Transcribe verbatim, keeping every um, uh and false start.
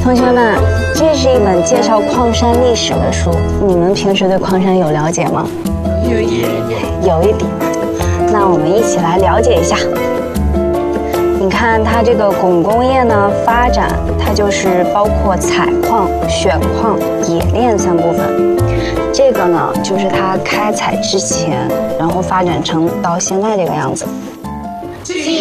同学们，这是一本介绍矿山历史的书，你们平时对矿山有了解吗？ 有一点， 有一点。那我们一起来了解一下。你看它这个汞工业呢发展，它就是包括采矿、选矿、冶炼三部分。这个呢就是它开采之前，然后发展成到现在这个样子。 记